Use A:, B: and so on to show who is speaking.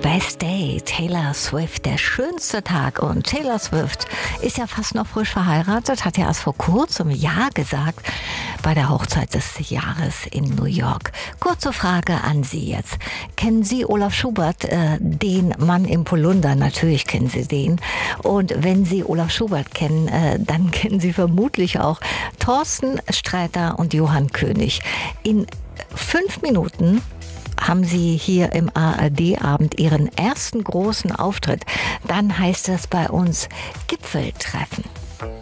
A: Best Day, Taylor Swift, der schönste Tag. Und Taylor Swift ist ja fast noch frisch verheiratet, hat ja erst vor kurzem Ja gesagt bei der Hochzeit des Jahres in New York. Kurze Frage an Sie jetzt. Kennen Sie Olaf Schubert, den Mann im Polunder? Natürlich kennen Sie den. Und wenn Sie Olaf Schubert kennen, dann kennen Sie vermutlich auch Thorsten Sträter und Johann König. In 5 Minuten haben Sie hier im ARD-Abend Ihren ersten großen Auftritt. Dann heißt es bei uns Gipfeltreffen.